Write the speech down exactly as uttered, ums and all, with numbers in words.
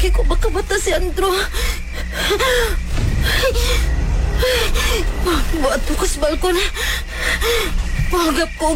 Kay ko makabata si Andro. Buat ko sa balkon. Magap ko